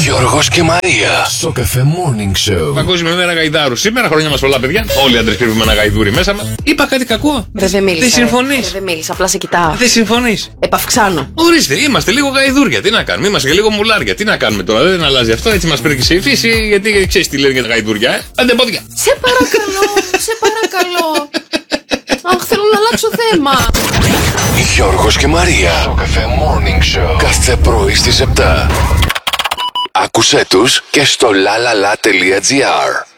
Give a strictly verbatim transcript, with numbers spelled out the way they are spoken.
Γιώργος και Μαρία στο Cafe Morning Show. Παγκόσμια μέρα γαϊδάρου. Σήμερα χρόνια μας πολλά, παιδιά. Όλοι οι άντρες κρύβουμε ένα γαϊδούρι μέσα μας. Είπα κάτι κακό? Δεν δε μίλησα. Δεν συμφωνείς? Δεν μίλησα, απλά σε κοιτάω. Δεν συμφωνείς? Επαυξάνω. Ορίστε, είμαστε λίγο γαϊδούρια. Τι να κάνουμε, είμαστε και λίγο μουλάρια. Τι να κάνουμε τώρα, δεν αλλάζει αυτό. Έτσι μας πήρε η φύση, γιατί ξέρεις τι λένε για τα γαϊδούρια, ε. Άντε πόδια. Σε παρακαλώ, σε παρακαλώ. Αχ, θέλω να αλλάξω θέμα. Γιώργος και Μαρία στο Cafe Morning Show. Κάθε πρωί στις επτά. Άκουσέ τους και στο lalala.gr.